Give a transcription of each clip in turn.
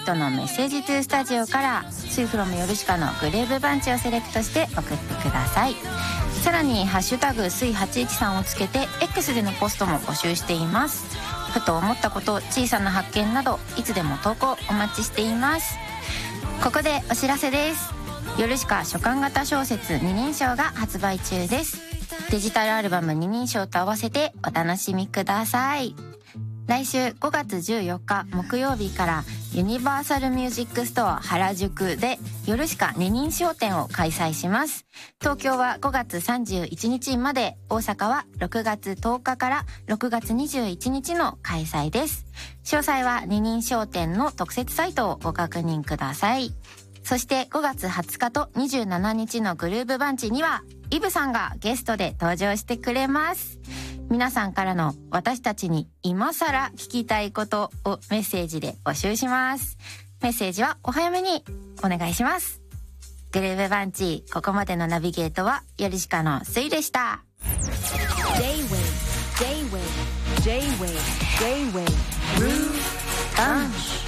人のメッセージトゥースタジオからスイフロムヨルシカのグレーブバンチをセレクトして送ってください。さらにハッシュタグスイ813をつけて X でのポストも募集しています。ふと思ったこと、小さな発見などいつでも投稿お待ちしています。ここでお知らせです。ヨルシカ書簡型小説二人称が発売中です。デジタルアルバム二人称と合わせてお楽しみください。来週5月14日木曜日からユニバーサルミュージックストア原宿でヨルシカ二人称展を開催します。東京は5月31日まで、大阪は6月10日から6月21日の開催です。詳細は二人称展の特設サイトをご確認ください。そして5月20日と27日のグルーブバンチにはイブさんがゲストで登場してくれます。皆さんからの私たちに今更聞きたいことをメッセージで募集します。メッセージはお早めにお願いします。グルーブバンチ、ここまでのナビゲートはヨルシカのスイでした。 J-Wave Groove Punch。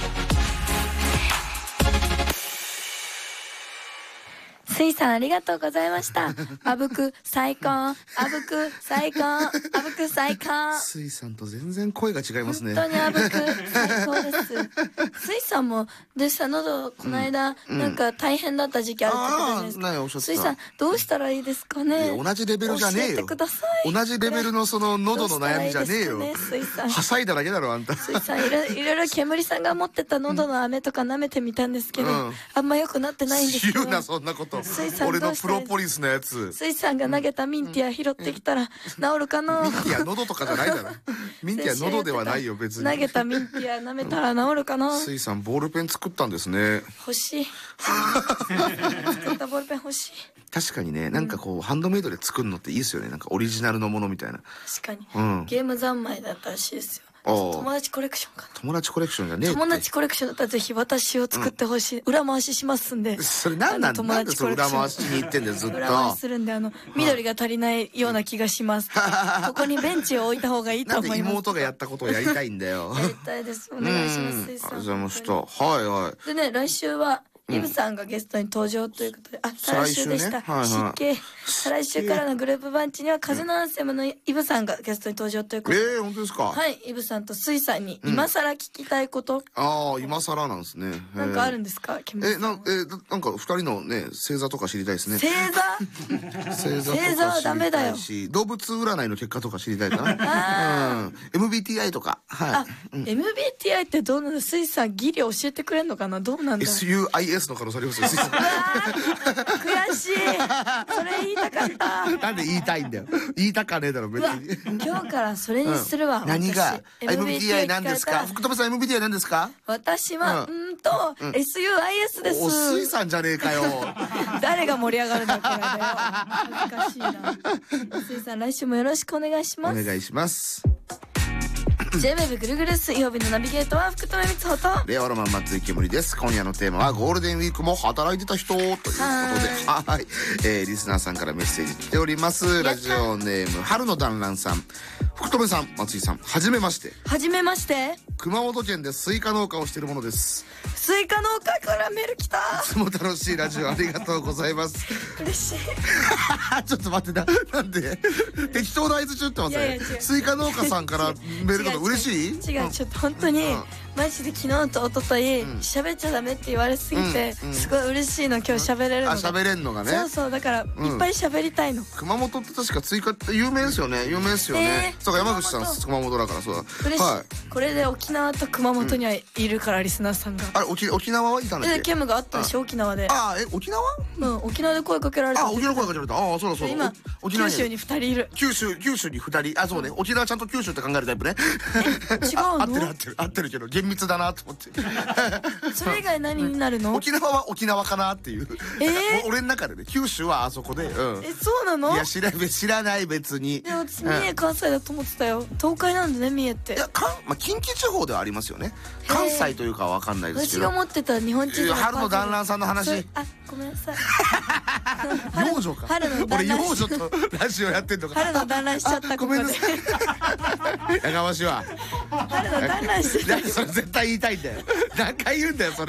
スイさんありがとうございました。あぶく最高、あぶく最高、あぶく最高。 スイさんと全然声が違いますね。 本当にあぶく最高です。スイさんもでした喉この間、なんか大変だった時期あるってことじゃないですか。スイさんどうしたらいいですかね。 同じレベルじゃねえよ。 教えてください。 同じレベルのその喉の悩みじゃねえよ。 スイさんはしゃいだだけだろあんた。 スイさんいろいろ煙さんが持ってた喉の飴とか舐めてみたんですけど、あんま良くなってないんですけど。 言うなそんなこと。 スイさん俺のプロポリスのやつ。 スイさんが投げたミンティア拾ってきたら治るかな。 ミンティア喉とかじゃないだろ。ミンティア喉ではないよ別に。 投げたミンティア舐めたら治るかな。 スイさんボールペン作ったんですね。 欲しい。作ったボールペン欲しい。 確かにね、なんかこうハンドメイドで作るのっていいですよね。なんかオリジナルのものみたいな。 確かに。ゲーム三昧だったらしいですよ。友達コレクションかな。 友達コレクションじゃねえって。 友達コレクションだったらぜひ私を作ってほしい。裏回ししますんで。 それなんなんなんでそれ裏回しに行ってんだよずっと。 裏回しするんで緑が足りないような気がします。ここにベンチを置いた方がいいと思います。 なんで妹がやったことをやりたいんだよ。 やりたいです。お願いします。 ありがとうございました。はいはい。 でね、来週はイブさんがゲストに登場ということで、再来週でした。失敬。再来週からのグループバンチには風のアンセムのイブさんがゲストに登場ということで。 本当ですか。 はい、イブさんとスイさんに今更聞きたいこと。 今更なんですね。 なんかあるんですか。 なんか二人のね星座とか知りたいですね。 星座？星座はダメだよ。 動物占いの結果とか知りたいかな。MBTI とか。はい。 MBTI ってどうなの。スイさんギリ教えてくれんのかな。どうなんだ。 SUISの可能性ありますよ。 悔しい。それ言いたかった。 なんで言いたいんだよ。言いたかねえだろ別に。 今日からそれにするわ。 何が MBTI なんですか。福留さん MBTI なんですか。 私はSUIS です。 おスイさんじゃねえかよ。 誰が盛り上がるんだこれで。恥ずかしいな。スイさん来週もよろしくお願いします。 お願いします。 J-Wave ぐるぐる水曜日のナビゲートは福留光穂と令和ロマン松井けむりです。今夜のテーマはゴールデンウィークも働いてた人ということで、はい、リスナーさんからメッセージ来ております。ラジオネーム春の団らんさん、福留さん、松井さん、はじめまして。 はじめまして。熊本県でスイカ農家をしているものです。 スイカ農家からメール来た。 いつも楽しいラジオありがとうございます。 嬉しい。 ちょっと待ってなんで適当な合図中ってますね。スイカ農家さんからメールが嬉しい？ 違う、ちょっと本当にマジで昨日と一昨日喋っちゃダメって言われすぎてすごい嬉しいの。今日喋れるのが。 喋れんのがね。 そうそうだからいっぱい喋りたいの。 熊本って確かスイカって有名ですよね。有名ですよね。そうか山口さん熊本だからそうだ。 嬉しい。これで沖縄と熊本にはいるからリスナーさんが。 あれ沖縄はいたんだっけ？ ケムがあったでしょ沖縄で。 沖縄？ 沖縄で声かけられた。 沖縄声かけられた。そうだそうだ。 今九州に2人いる。 九州に2人。そうね。沖縄ちゃんと九州って考えるタイプね。 違うの？ 合ってるけど厳密だなと思って。 それ以外何になるの？ 沖縄は沖縄かなっていう。俺の中でね九州はあそこで。 そうなの？ いや知らない別に。 私三重関西だと思ってたよ。東海なんだね三重って。いや近畿地方ではありますよね。関西というかわかんないですけど。 私が思ってた日本地図の春の団らんさんの話。 ごめんなさい。 幼女か。俺幼女とラジオやってんのか。 春の団らんしちゃったここで。 やかましいわ。 春の団らんしてた。 それ絶対言いたいんだよ。何回言うんだよそれ。